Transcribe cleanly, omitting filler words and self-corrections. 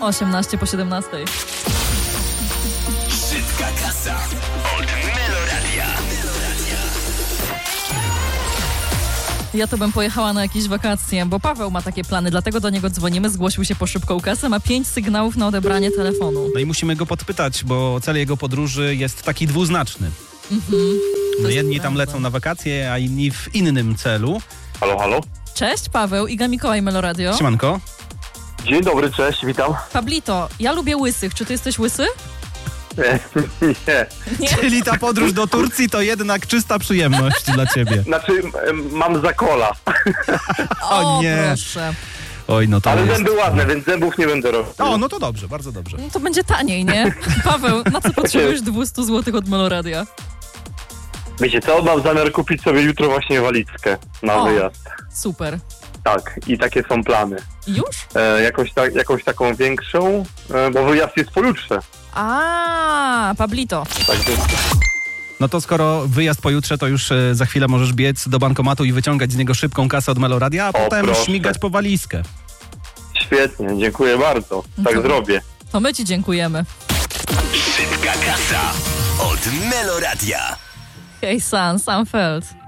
18 po 17. Szybka kasa od Meloradia. Ja to bym pojechała na jakieś wakacje, bo Paweł ma takie plany, dlatego do niego dzwonimy. Zgłosił się po szybką kasę, ma 5 sygnałów na odebranie telefonu. No i musimy go podpytać, bo cel jego podróży jest taki dwuznaczny. No jedni tam lecą na wakacje, a inni w innym celu. Halo, halo. Cześć, Paweł, Iga Mikołaj, Meloradio. Siemanko. Dzień dobry, cześć, witam. Pablito, ja lubię łysych. Czy ty jesteś łysy? Nie, Czyli ta podróż do Turcji to jednak czysta przyjemność dla ciebie. znaczy mam zakola, O nie. Proszę. Oj, no to ale jest... zęby ładne, więc zębów nie będę robił. O, no to dobrze, bardzo dobrze. No to będzie taniej, nie? Paweł, na co potrzebujesz 200 zł od Meloradia? Wiecie co, mam zamiar kupić sobie jutro właśnie walizkę na wyjazd. Super. Tak, i takie są plany. Już? Jakąś taką większą, bo wyjazd jest pojutrze. Pablito. Tak więc... No to skoro wyjazd pojutrze, to już za chwilę możesz biec do bankomatu i wyciągać z niego szybką kasę od Meloradia, a potem proszę. śmigać po walizkę. Świetnie, dziękuję bardzo. Tak to- zrobię. To my ci dziękujemy. Szybka kasa od Meloradia. Hej, Sam Feld.